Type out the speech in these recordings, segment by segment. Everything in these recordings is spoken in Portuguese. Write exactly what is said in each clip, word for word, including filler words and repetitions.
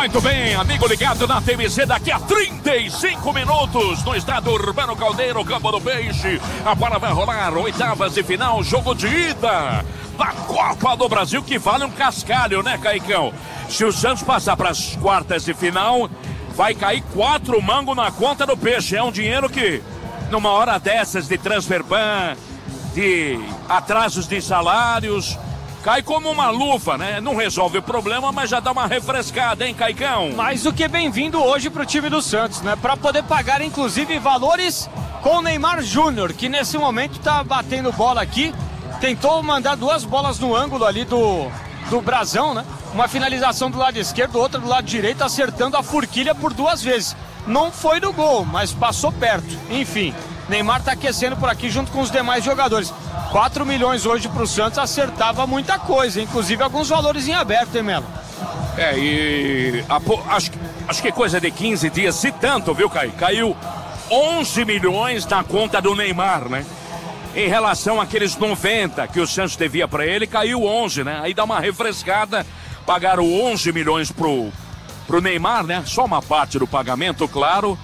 Muito bem, amigo ligado na T M Z, daqui a trinta e cinco minutos no estádio Urbano Caldeiro, Campo do Peixe. A bola vai rolar, oitavas de final, jogo de ida da Copa do Brasil, que vale um cascalho, né, Caicão? Se o Santos passar para as quartas de final, vai cair quatro mangos na conta do Peixe. É um dinheiro que, numa hora dessas de transfer ban, de atrasos de salários, cai como uma luva, né? Não resolve o problema, mas já dá uma refrescada, hein, Caicão? Mais do que bem-vindo hoje pro time do Santos, né? Para poder pagar, inclusive, valores com o Neymar Júnior, que nesse momento tá batendo bola aqui. Tentou mandar duas bolas no ângulo ali do, do Brazão, né? Uma finalização do lado esquerdo, outra do lado direito, acertando a forquilha por duas vezes. Não foi do gol, mas passou perto. Enfim, Neymar tá aquecendo por aqui junto com os demais jogadores. quatro milhões hoje pro Santos acertava muita coisa, inclusive alguns valores em aberto, hein, Melo? É, e a, acho, acho que coisa de quinze dias, se tanto, viu, Caio? Caiu onze milhões na conta do Neymar, né? Em relação àqueles noventa que o Santos devia para ele, caiu onze, né? Aí dá uma refrescada, pagaram onze milhões pro, pro Neymar, né? Só uma parte do pagamento, claro,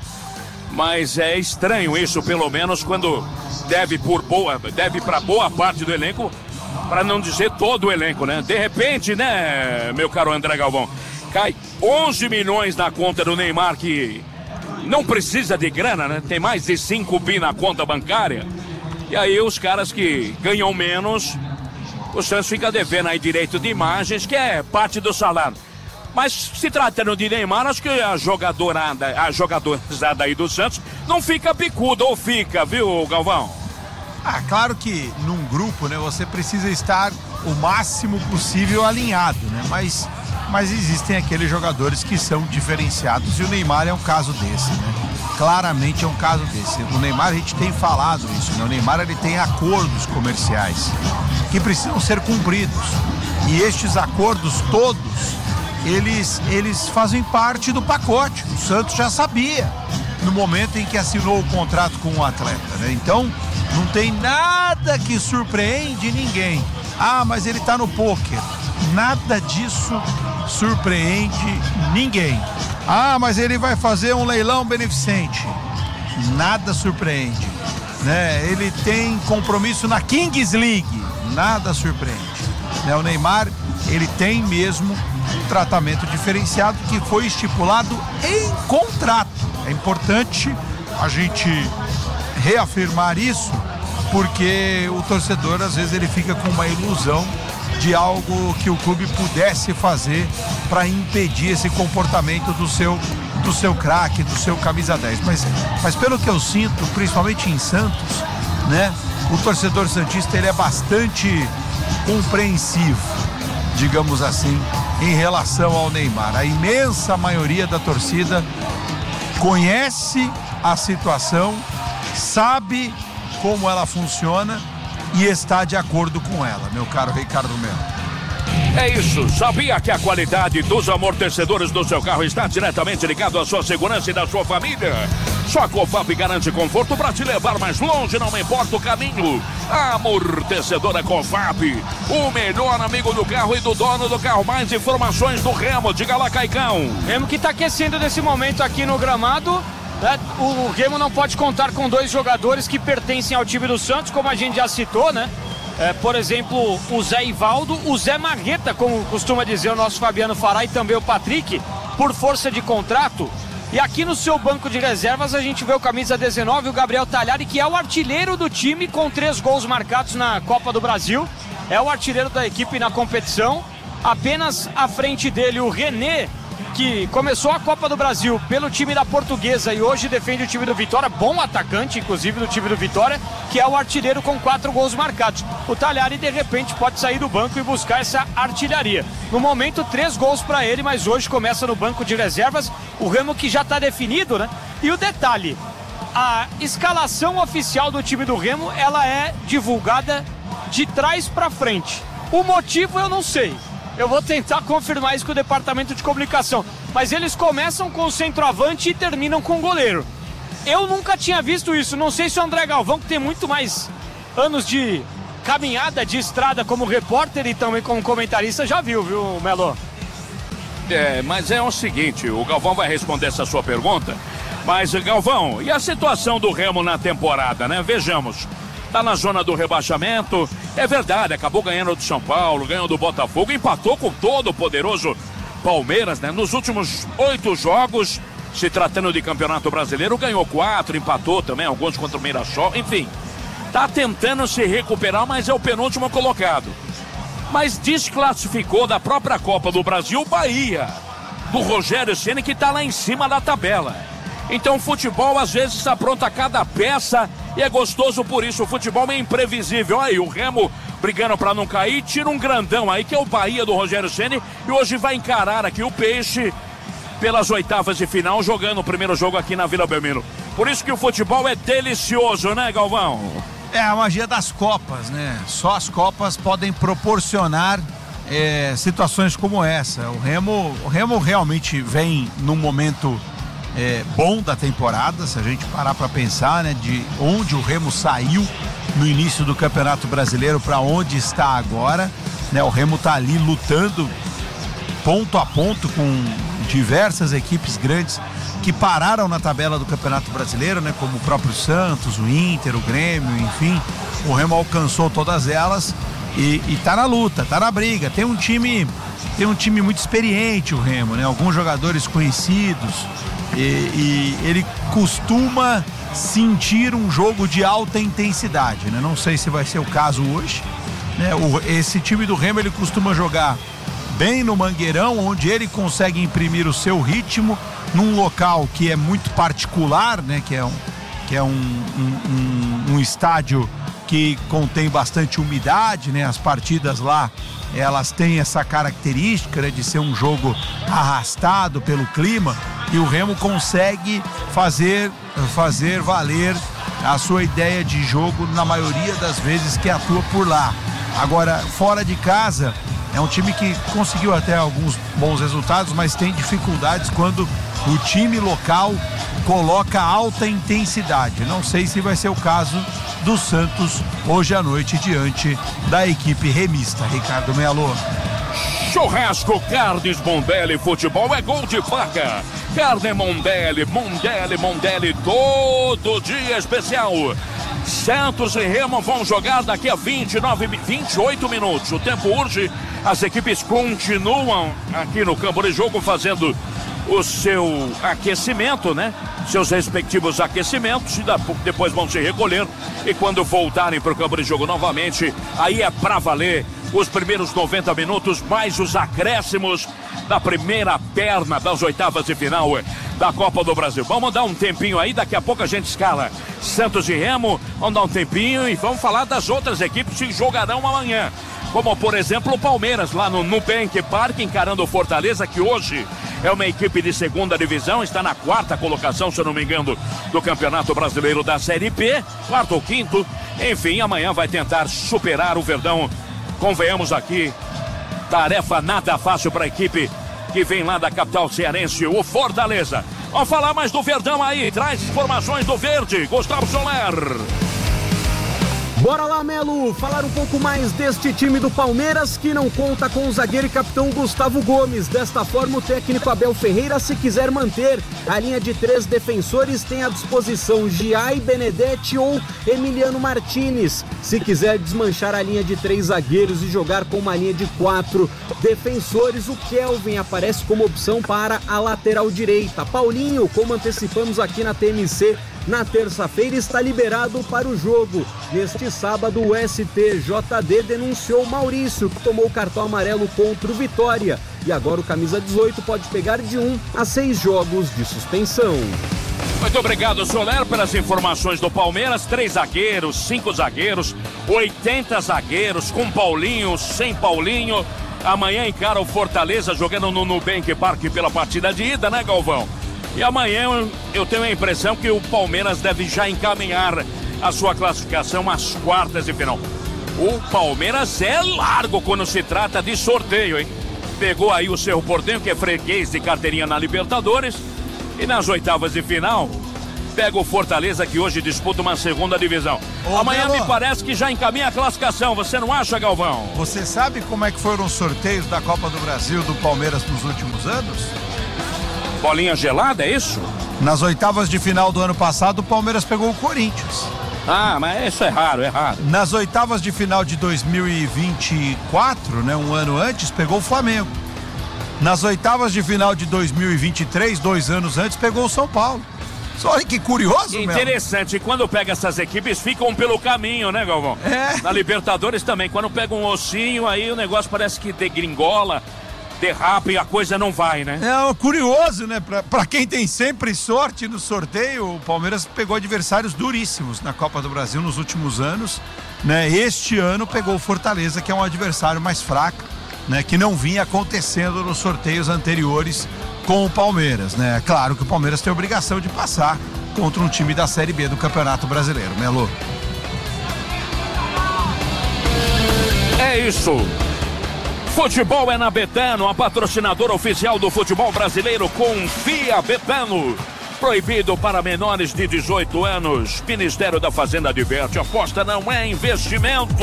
mas é estranho isso, pelo menos, quando deve por boa, deve para boa parte do elenco, para não dizer todo o elenco, né? De repente, né, meu caro André Galvão, cai onze milhões na conta do Neymar, que não precisa de grana, né? Tem mais de cinco bi na conta bancária. E aí os caras que ganham menos, o Santos fica devendo aí direito de imagens, que é parte do salário. Mas se tratando de Neymar, acho que a jogadorada, a jogadorzada aí do Santos não fica picuda, ou fica, viu, Galvão? Ah, claro que num grupo, né, você precisa estar o máximo possível alinhado, né? Mas, mas existem aqueles jogadores que são diferenciados e o Neymar é um caso desse, né? Claramente é um caso desse. O Neymar, a gente tem falado isso, né? O Neymar, ele tem acordos comerciais que precisam ser cumpridos. E estes acordos todos, eles, eles fazem parte do pacote. O Santos já sabia no momento em que assinou o contrato com o atleta, né? Então, não tem nada que surpreende ninguém. Ah, mas ele tá no pôquer. Nada disso surpreende ninguém. Ah, mas ele vai fazer um leilão beneficente. Nada surpreende, né? Ele tem compromisso na Kings League. Nada surpreende, né? O Neymar, ele tem mesmo um tratamento diferenciado que foi estipulado em contrato. É importante a gente reafirmar isso, porque o torcedor às vezes ele fica com uma ilusão de algo que o clube pudesse fazer para impedir esse comportamento do seu, do seu craque, do seu camisa dez. Mas, mas pelo que eu sinto, principalmente em Santos, né, o torcedor santista, ele é bastante compreensivo, digamos assim, em relação ao Neymar. A imensa maioria da torcida conhece a situação, sabe como ela funciona e está de acordo com ela, meu caro Ricardo Melo. É isso, sabia que a qualidade dos amortecedores do seu carro está diretamente ligado à sua segurança e da sua família? Só a Cofap garante conforto para te levar mais longe, não importa o caminho. A amortecedora Cofap, o melhor amigo do carro e do dono do carro. Mais informações do Remo, diga lá, Caicão. Remo que está aquecendo nesse momento aqui no gramado. O Remo não pode contar com dois jogadores que pertencem ao time do Santos, como a gente já citou, né? É, por exemplo, o Zé Ivaldo, o Zé Marreta, como costuma dizer o nosso Fabiano Fará, e também o Patrick, por força de contrato. E aqui no seu banco de reservas a gente vê o camisa dezenove, o Gabriel Talhari, que é o artilheiro do time com três gols marcados na Copa do Brasil. É o artilheiro da equipe na competição. Apenas à frente dele o René, que começou a Copa do Brasil pelo time da Portuguesa e hoje defende o time do Vitória, bom atacante, inclusive, do time do Vitória, que é o artilheiro com quatro gols marcados. O Talhari, de repente, pode sair do banco e buscar essa artilharia. No momento, três gols para ele, mas hoje começa no banco de reservas, o Remo que já está definido, né? E o detalhe, a escalação oficial do time do Remo, ela é divulgada de trás para frente. O motivo eu não sei. Eu vou tentar confirmar isso com o departamento de comunicação. Mas eles começam com o centroavante e terminam com o goleiro. Eu nunca tinha visto isso. Não sei se o André Galvão, que tem muito mais anos de caminhada, de estrada como repórter e também como comentarista, já viu, viu, Melo? É, mas é o seguinte, o Galvão vai responder essa sua pergunta. Mas, Galvão, e a situação do Remo na temporada, né? Vejamos, tá na zona do rebaixamento, é verdade, acabou ganhando do São Paulo, ganhou do Botafogo, empatou com todo o poderoso Palmeiras, né? Nos últimos oito jogos, se tratando de Campeonato Brasileiro, ganhou quatro, empatou também, alguns contra o Mirassol, enfim. Tá tentando se recuperar, mas é o penúltimo colocado. Mas desclassificou da própria Copa do Brasil o Bahia, do Rogério Ceni, que tá lá em cima da tabela. Então o futebol às vezes apronta cada peça e é gostoso por isso. O futebol é imprevisível. Aí o Remo brigando para não cair, tira um grandão aí que é o Bahia do Rogério Ceni e hoje vai encarar aqui o Peixe pelas oitavas de final, jogando o primeiro jogo aqui na Vila Belmiro. Por isso que o futebol é delicioso, né, Galvão? É a magia das Copas, né? Só as Copas podem proporcionar é, situações como essa. O Remo, o Remo realmente vem num momento É, bom da temporada, se a gente parar para pensar, né, de onde o Remo saiu no início do Campeonato Brasileiro para onde está agora, né? O Remo tá ali lutando ponto a ponto com diversas equipes grandes que pararam na tabela do Campeonato Brasileiro, né, como o próprio Santos, o Inter, o Grêmio, enfim. O Remo alcançou todas elas e, e tá na luta, tá na briga. Tem um time, tem um time muito experiente, o Remo, né? Alguns jogadores conhecidos. E, e ele costuma sentir um jogo de alta intensidade, né? Não sei se vai ser o caso hoje, né? O, esse time do Remo, ele costuma jogar bem no Mangueirão, onde ele consegue imprimir o seu ritmo num local que é muito particular, né? Que é um, que é um, um, um, um estádio que contém bastante umidade, né? As partidas lá, elas têm essa característica, né, de ser um jogo arrastado pelo clima, e o Remo consegue fazer, fazer valer a sua ideia de jogo na maioria das vezes que atua por lá. Agora, fora de casa, é um time que conseguiu até alguns bons resultados, mas tem dificuldades quando o time local coloca alta intensidade. Não sei se vai ser o caso do Santos hoje à noite diante da equipe remista. Ricardo Melo. Churrasco Carnes Mondelli, futebol é gol de faca. Carne Mondelli, Mondelli, Mondelli, todo dia especial. Santos e Remo vão jogar daqui a vinte e nove, vinte e oito minutos. O tempo urge, as equipes continuam aqui no campo de jogo fazendo o seu aquecimento, né? Seus respectivos aquecimentos, e depois vão se recolher, e quando voltarem para o campo de jogo novamente, aí é pra valer os primeiros noventa minutos, mais os acréscimos da primeira perna das oitavas de final da Copa do Brasil. Vamos dar um tempinho aí, daqui a pouco a gente escala Santos e Remo, vamos dar um tempinho e vamos falar das outras equipes que jogarão amanhã, como por exemplo o Palmeiras lá no Nubank Park, encarando o Fortaleza, que hoje é uma equipe de segunda divisão, está na quarta colocação, se eu não me engano, do Campeonato Brasileiro da Série B, quarto ou quinto, enfim, amanhã vai tentar superar o Verdão. Convenhamos aqui, tarefa nada fácil para a equipe que vem lá da capital cearense, o Fortaleza. Vamos falar mais do Verdão aí, traz informações do Verde, Gustavo Soler. Bora lá, Melo, falar um pouco mais deste time do Palmeiras, que não conta com o zagueiro e capitão Gustavo Gomes. Desta forma, o técnico Abel Ferreira, se quiser manter a linha de três defensores, tem à disposição Giai, Benedetti ou Emiliano Martinez. Se quiser desmanchar a linha de três zagueiros e jogar com uma linha de quatro defensores, o Kelvin aparece como opção para a lateral direita. Paulinho, como antecipamos aqui na T M C, na terça-feira está liberado para o jogo. Neste sábado, o S T J D denunciou Maurício, que tomou o cartão amarelo contra o Vitória. E agora o camisa dezoito pode pegar de um a seis jogos de suspensão. Muito obrigado, Soler, pelas informações do Palmeiras. Três zagueiros, cinco zagueiros, oitenta zagueiros, com Paulinho, sem Paulinho. Amanhã encara o Fortaleza jogando no Nubank Park pela partida de ida, né, Galvão? E amanhã eu tenho a impressão que o Palmeiras deve já encaminhar a sua classificação às quartas de final. O Palmeiras é largo quando se trata de sorteio, hein? Pegou aí o Cerro Porteño, que é freguês de carteirinha na Libertadores, e nas oitavas de final pega o Fortaleza, que hoje disputa uma segunda divisão. Ô, Amanhã Melo, me parece que já encaminha a classificação, você não acha, Galvão? Você sabe como é que foram os sorteios da Copa do Brasil do Palmeiras nos últimos anos? Bolinha gelada, é isso? Nas oitavas de final do ano passado, o Palmeiras pegou o Corinthians. Ah, mas isso é raro, é raro. Nas oitavas de final de dois mil e vinte e quatro, né, um ano antes, pegou o Flamengo. Nas oitavas de final de dois mil e vinte e três, dois anos antes, pegou o São Paulo. Olha que curioso, meu. Interessante, quando pega essas equipes, ficam pelo caminho, né, Galvão? É. Na Libertadores também, quando pega um ossinho, aí o negócio parece que degringola, derrapa e a coisa não vai, né? É curioso, né? Pra, pra quem tem sempre sorte no sorteio, o Palmeiras pegou adversários duríssimos na Copa do Brasil nos últimos anos, né? Este ano pegou o Fortaleza, que é um adversário mais fraco, né? Que não vinha acontecendo nos sorteios anteriores com o Palmeiras, né? Claro que o Palmeiras tem a obrigação de passar contra um time da Série B do Campeonato Brasileiro, Melo. É isso. Futebol é na Betano, a patrocinadora oficial do futebol brasileiro. Confia, Betano. Proibido para menores de dezoito anos. Ministério da Fazenda adverte, aposta não é investimento.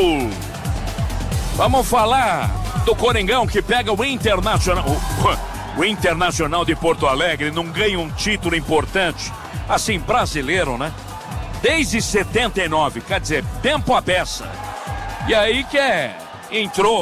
Vamos falar do Coringão, que pega o Internacional. O Internacional de Porto Alegre não ganha um título importante, assim, brasileiro, né? Desde setenta e nove, quer dizer, tempo à beça. E aí que é, entrou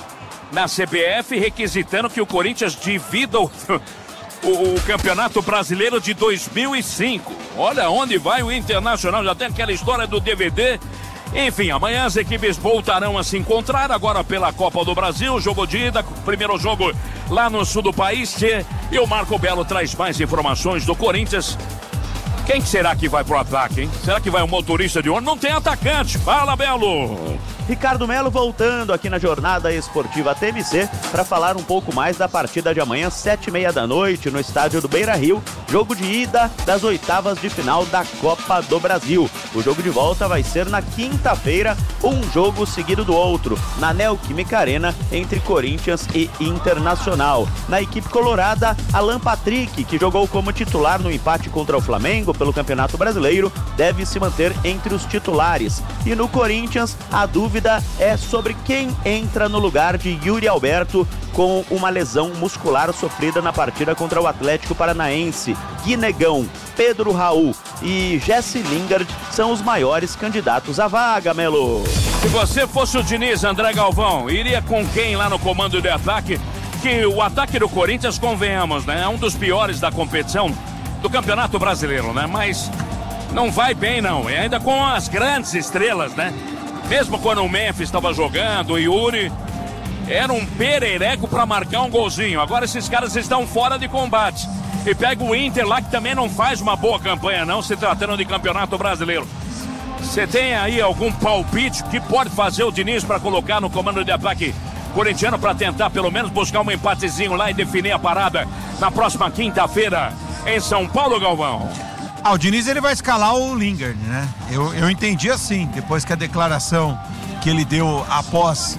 na C B F requisitando que o Corinthians divida o, o, o Campeonato Brasileiro de dois mil e cinco. Olha onde vai o Internacional, já tem aquela história do D V D. Enfim, amanhã as equipes voltarão a se encontrar agora pela Copa do Brasil, jogo de ida, primeiro jogo lá no sul do país, e o Marco Belo traz mais informações do Corinthians. Quem será que vai pro ataque, hein? Será que vai um motorista de ônibus? Não tem atacante. Fala, Belo! Ricardo Melo voltando aqui na Jornada Esportiva T M C para falar um pouco mais da partida de amanhã, sete e meia da noite, no estádio do Beira-Rio, jogo de ida das oitavas de final da Copa do Brasil. O jogo de volta vai ser na quinta-feira, um jogo seguido do outro, na Neoquímica Arena, entre Corinthians e Internacional. Na equipe colorada, Alan Patrick, que jogou como titular no empate contra o Flamengo pelo Campeonato Brasileiro, deve se manter entre os titulares. E no Corinthians, a dúvida é sobre quem entra no lugar de Yuri Alberto com uma lesão muscular sofrida na partida contra o Atlético Paranaense. Guinegão, Pedro Raul e Jesse Lingard são os maiores candidatos à vaga, Melo. Se você fosse o Diniz, André Galvão, iria com quem lá no comando de ataque? Que o ataque do Corinthians, convenhamos, né? É um dos piores da competição do Campeonato Brasileiro, né? Mas não vai bem, não. E ainda com as grandes estrelas, né? Mesmo quando o Memphis estava jogando, o Yuri era um perereco para marcar um golzinho. Agora esses caras estão fora de combate. E pega o Inter lá, que também não faz uma boa campanha, não, se tratando de Campeonato Brasileiro. Você tem aí algum palpite que pode fazer o Diniz para colocar no comando de ataque corintiano para tentar pelo menos buscar um empatezinho lá e definir a parada na próxima quinta-feira em São Paulo, Galvão? Ah, o Diniz ele vai escalar o Lingard, né? Eu, eu entendi assim, depois que a declaração que ele deu após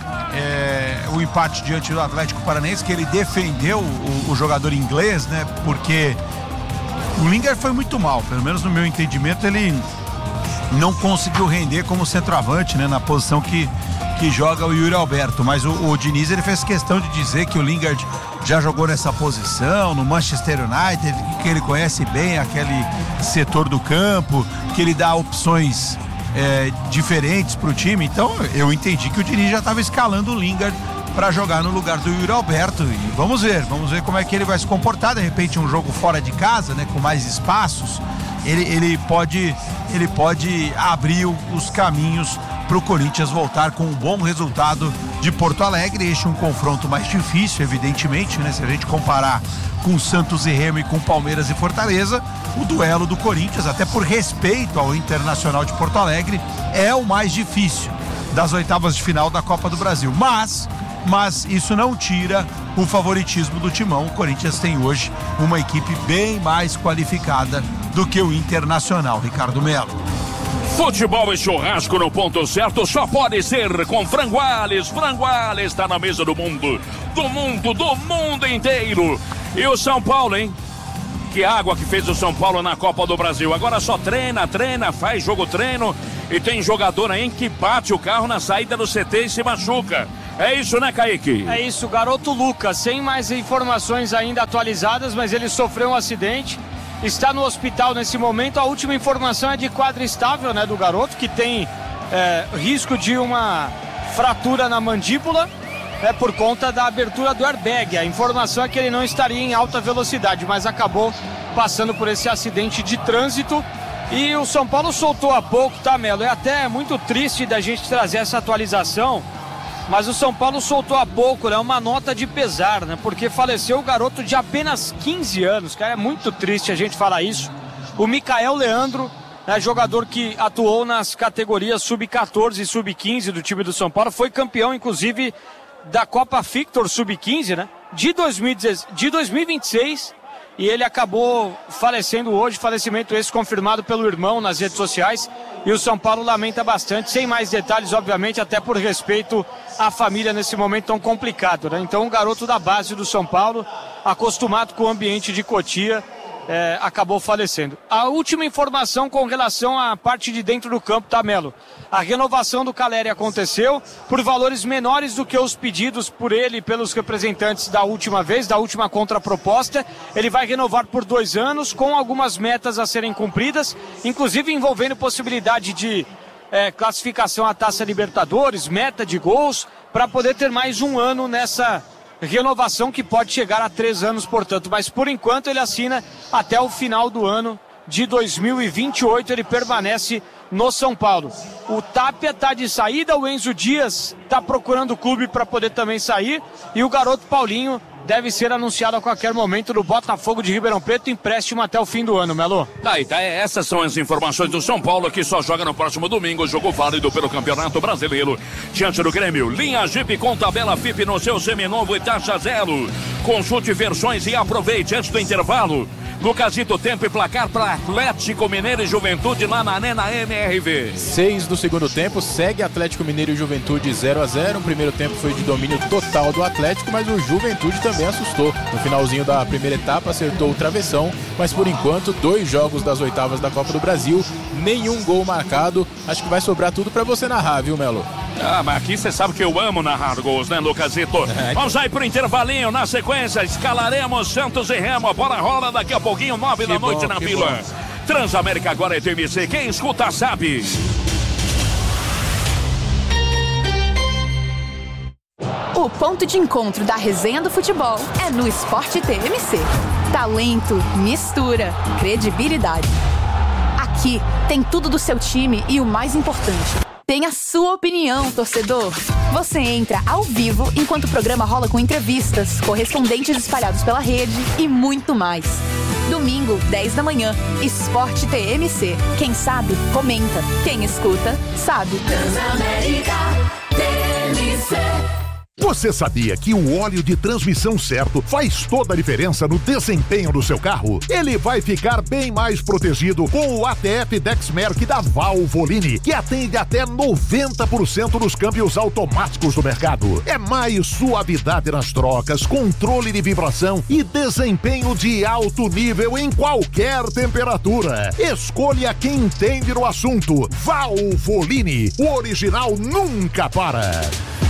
é, o empate diante do Atlético Paranaense, que ele defendeu o, o jogador inglês, né? Porque o Lingard foi muito mal, pelo menos no meu entendimento, ele não conseguiu render como centroavante, né? Na posição que, que joga o Yuri Alberto, mas o, o Diniz ele fez questão de dizer que o Lingard já jogou nessa posição no Manchester United, que ele conhece bem aquele setor do campo, que ele dá opções é, diferentes para o time. Então eu entendi que o Diniz já estava escalando o Lingard para jogar no lugar do Yuri Alberto, e vamos ver, vamos ver como é que ele vai se comportar. De repente um jogo fora de casa, né, com mais espaços, ele, ele pode ele pode abrir os caminhos para o Corinthians voltar com um bom resultado de Porto Alegre. Este é um confronto mais difícil, evidentemente, né? Se a gente comparar com Santos e Remo e com Palmeiras e Fortaleza, o duelo do Corinthians, até por respeito ao Internacional de Porto Alegre, é o mais difícil das oitavas de final da Copa do Brasil. Mas, mas isso não tira o favoritismo do Timão. O Corinthians tem hoje uma equipe bem mais qualificada do que o Internacional, Ricardo Melo. Futebol e churrasco no ponto certo só pode ser com Frangoales. Frangoales está na mesa do mundo, do mundo, do mundo inteiro. E o São Paulo, hein? que água que fez o São Paulo na Copa do Brasil. Agora só treina, treina, faz jogo-treino e tem jogador aí que bate o carro na saída do C T e se machuca. É isso, né, Kaique? É isso, garoto Lucas, sem mais informações ainda atualizadas, mas ele sofreu um acidente, está no hospital nesse momento. A última informação é de quadro estável, né, do garoto, que tem é, risco de uma fratura na mandíbula, é por conta da abertura do airbag. A informação é que ele não estaria em alta velocidade, mas acabou passando por esse acidente de trânsito. E o São Paulo soltou há pouco, tá, Melo? É até muito triste da gente trazer essa atualização, mas o São Paulo soltou há pouco, né, uma nota de pesar, né, porque faleceu o garoto de apenas quinze anos, cara, é muito triste a gente falar isso. O Micael Leandro, né, jogador que atuou nas categorias sub catorze e sub quinze do time do São Paulo, foi campeão, inclusive, da Copa Victor sub quinze, né, de, dois mil e dezesseis, de dois mil e vinte e seis, e ele acabou falecendo hoje, falecimento esse confirmado pelo irmão nas redes sociais, e o São Paulo lamenta bastante, sem mais detalhes, obviamente, até por respeito à família nesse momento tão complicado, né? Então, um garoto da base do São Paulo, acostumado com o ambiente de Cotia, É, acabou falecendo. A última informação com relação à parte de dentro do campo, tá, Melo? A renovação do Caleri aconteceu por valores menores do que os pedidos por ele e pelos representantes da última vez, da última contraproposta. Ele vai renovar por dois anos, com algumas metas a serem cumpridas, inclusive envolvendo possibilidade de é, classificação à Taça Libertadores, meta de gols, para poder ter mais um ano nessa renovação que pode chegar a três anos, portanto, mas por enquanto ele assina até o final do ano de dois mil e vinte e oito, ele permanece no São Paulo. O Tapia está de saída, o Enzo Dias está procurando o clube para poder também sair, e o garoto Paulinho deve ser anunciado a qualquer momento no Botafogo de Ribeirão Preto, empréstimo até o fim do ano, Melo. Tá, e tá, essas são as informações do São Paulo, que só joga no próximo domingo, jogo válido pelo Campeonato Brasileiro, diante do Grêmio. Linha Jeep com tabela F I P no seu seminovo e taxa zero. Consulte versões e aproveite antes do intervalo. Lucasito, tempo e placar para Atlético Mineiro e Juventude lá na Arena M R V. Seis do segundo tempo, segue Atlético Mineiro e Juventude zero a zero. O primeiro tempo foi de domínio total do Atlético, mas o Juventude também assustou. No finalzinho da primeira etapa, acertou o travessão, mas por enquanto, dois jogos das oitavas da Copa do Brasil, nenhum gol marcado. Acho que vai sobrar tudo para você narrar, viu, Melo? Ah, mas aqui você sabe que eu amo narrar gols, né, Lucasito? É, vamos aí pro intervalinho, na sequência, escalaremos Santos e Remo. A bola rola daqui a pouquinho, nove da noite na Vila. Transamérica agora é T M C, quem escuta sabe. O ponto de encontro da resenha do futebol é no Esporte T M C. Talento, mistura, credibilidade. Aqui tem tudo do seu time e o mais importante, tem a sua opinião, torcedor. Você entra ao vivo enquanto o programa rola com entrevistas, correspondentes espalhados pela rede e muito mais. Domingo, dez da manhã, Esporte T M C. Quem sabe, comenta. Quem escuta, sabe. Transamérica T M C. Você sabia que o óleo de transmissão certo faz toda a diferença no desempenho do seu carro? Ele vai ficar bem mais protegido com o A T F Dexmerc da Valvoline, que atende até noventa por cento dos câmbios automáticos do mercado. É mais suavidade nas trocas, controle de vibração e desempenho de alto nível em qualquer temperatura. Escolha quem entende no assunto. Valvoline, o original nunca para.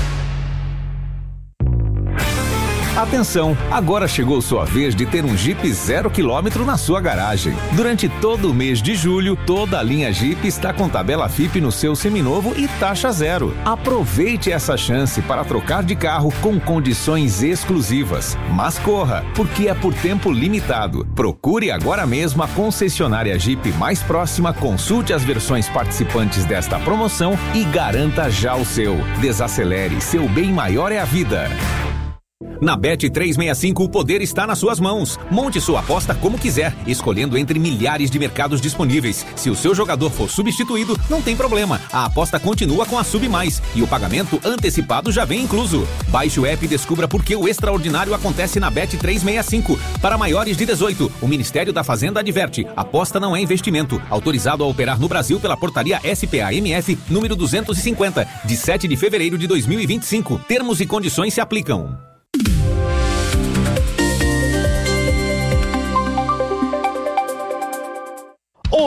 Atenção, agora chegou sua vez de ter um Jeep zero quilômetro na sua garagem. Durante todo o mês de julho, toda a linha Jeep está com tabela F I P no seu seminovo e taxa zero. Aproveite essa chance para trocar de carro com condições exclusivas. Mas corra, porque é por tempo limitado. Procure agora mesmo a concessionária Jeep mais próxima, consulte as versões participantes desta promoção e garanta já o seu. Desacelere, seu bem maior é a vida. Na Bet trezentos e sessenta e cinco, o poder está nas suas mãos. Monte sua aposta como quiser, escolhendo entre milhares de mercados disponíveis. Se o seu jogador for substituído, não tem problema. A aposta continua com a Sub Mais e o pagamento antecipado já vem incluso. Baixe o app e descubra por que o extraordinário acontece na Bet trezentos e sessenta e cinco. Para maiores de dezoito, o Ministério da Fazenda adverte: aposta não é investimento. Autorizado a operar no Brasil pela portaria S P A M F número duzentos e cinquenta, de sete de fevereiro de dois mil e vinte e cinco. Termos e condições se aplicam.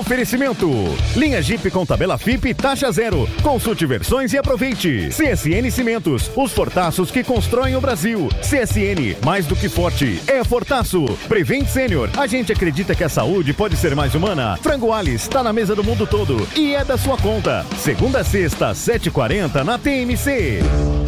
Oferecimento. Linha Jeep com tabela F I P taxa zero. Consulte versões e aproveite. C S N Cimentos, os fortaços que constroem o Brasil. C S N, mais do que forte, é Fortaço. Prevent Sênior, a gente acredita que a saúde pode ser mais humana. Frango Alice, tá na mesa do mundo todo e é da sua conta. Segunda a sexta, sete e quarenta na T M C.